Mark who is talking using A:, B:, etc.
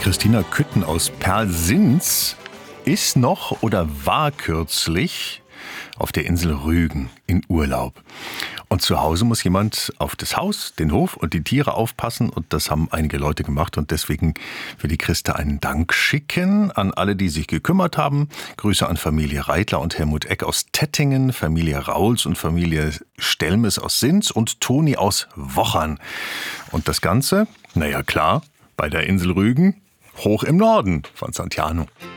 A: Christina Kütten aus Persins ist noch oder war kürzlich auf der Insel Rügen in Urlaub. Und zu Hause muss jemand auf das Haus, den Hof und die Tiere aufpassen. Und das haben einige Leute gemacht. Und deswegen will die Christa einen Dank schicken an alle, die sich gekümmert haben. Grüße an Familie Reitler und Helmut Eck aus Tettingen, Familie Rauls und Familie Stelmes aus Sins und Toni aus Wochern. Und das Ganze, naja klar, bei der Insel Rügen, hoch im Norden von Santiano.